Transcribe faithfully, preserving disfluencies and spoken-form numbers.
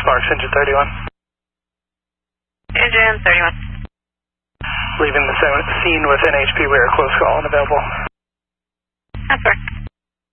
Sparks, engine thirty-one. Engine thirty-one. Leaving the scene with N H P, we are close call unavailable. That's correct.